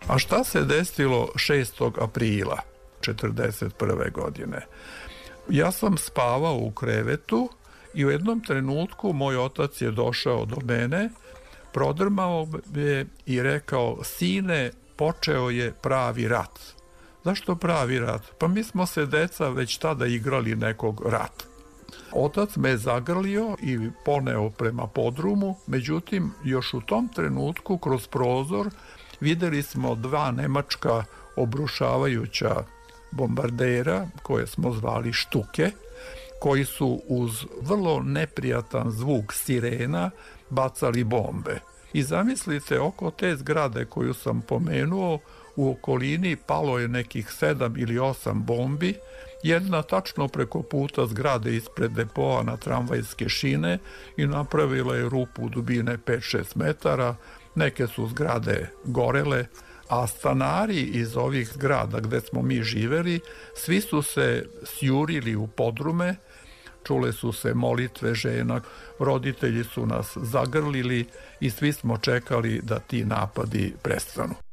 A šta se desilo 6. aprila 1941. godine? Ja sam spavao u krevetu i u jednom trenutku moj otac je došao do mene, prodrmao me i rekao: sine, počeo je pravi rat. Zašto pravi rat? Pa mi smo se deca već tada igrali nekog rata. Otac me zagrlio i poneo prema podrumu, međutim još u tom trenutku kroz prozor videli smo 2 nemačka obrušavajuća bombardera koje smo zvali štuke, koji su uz vrlo neprijatan zvuk sirena bacali bombe. I zamislite, oko te zgrade koju sam pomenuo, u okolini palo je nekih 7 ili 8 bombi, jedna tačno preko puta zgrade ispred depoa na tramvajske šine i napravila je rupu dubine 5-6 metara, neke su zgrade gorele, a stanari iz ovih zgrada gde smo mi živeli, svi su se sjurili u podrume, čule su se molitve žena, roditelji su nas zagrlili i svi smo čekali da ti napadi prestanu.